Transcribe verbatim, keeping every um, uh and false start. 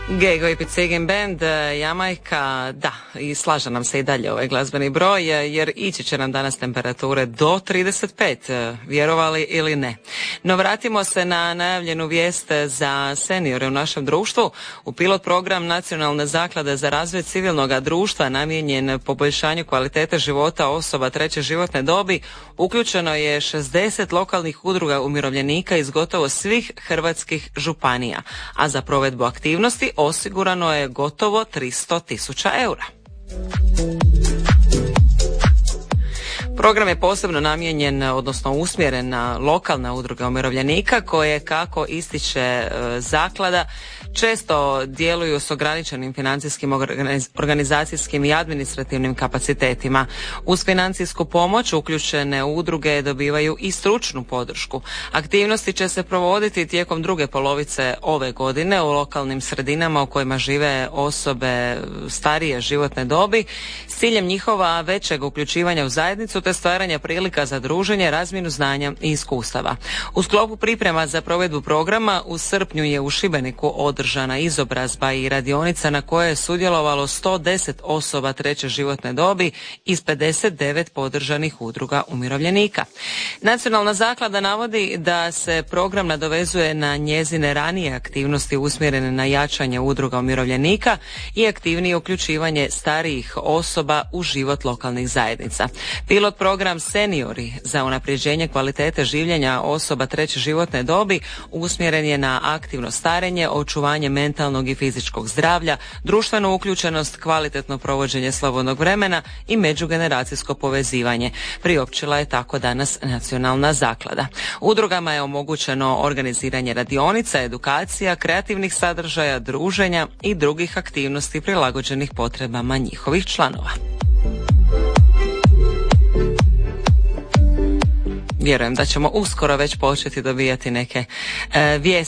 Gego i Picegin Band, Jamajka, da, i slaža nam se i dalje ovaj glazbeni broj, jer ići će nam danas temperature do trideset pet, vjerovali ili ne. No vratimo se na najavljenu vijest za seniore u našem društvu. U pilot program Nacionalne zaklade za razvoj civilnog društva namijenjen poboljšanju kvalitete života osoba treće životne dobi uključeno je šezdeset lokalnih udruga umirovljenika iz gotovo svih hrvatskih županija, a za provedbu aktivnosti osigurano je gotovo tristo tisuća eura. Program je posebno namijenjen, odnosno usmjeren na lokalna udruga umirovljenika koje, kako ističe e, zaklada, često djeluju s ograničenim financijskim, organizacijskim i administrativnim kapacitetima. Uz financijsku pomoć uključene udruge dobivaju i stručnu podršku. Aktivnosti će se provoditi tijekom druge polovice ove godine u lokalnim sredinama u kojima žive osobe starije životne dobi s ciljem njihova većeg uključivanja u zajednicu te stvaranja prilika za druženje, razmjenu znanja i iskustava. U sklopu priprema za provedbu programa u srpnju je u Šibeniku održana izobrazba i radionica na kojoj je sudjelovalo sto deset osoba treće životne dobi iz pedeset devet podržanih udruga umirovljenika. Nacionalna zaklada navodi da se program nadovezuje na njezine ranije aktivnosti usmjerene na jačanje udruga umirovljenika i aktivnije uključivanje starijih osoba u život lokalnih zajednica. Pilot program Seniori za unapređenje kvalitete življenja osoba treće životne dobi usmjeren je na aktivno starenje, očuvanje mentalnog i fizičkog zdravlja, društvenu uključenost, kvalitetno provođenje slobodnog vremena i međugeneracijsko povezivanje. Priopćila je tako danas Nacionalna zaklada. Udrugama je omogućeno organiziranje radionica, edukacija, kreativnih sadržaja, druženja i drugih aktivnosti prilagođenih potrebama njihovih članova. Vjerujem da ćemo uskoro već početi dobijati neke e, vijesti